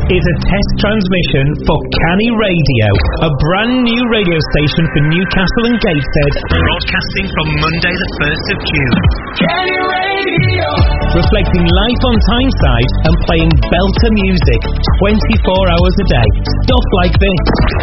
is a test transmission for Canny Radio, a brand new radio station for Newcastle and Gateshead, broadcasting from Monday the 1st of June. Canny Radio! Reflecting life on Tyneside and playing belter music 24 hours a day. Stuff like this.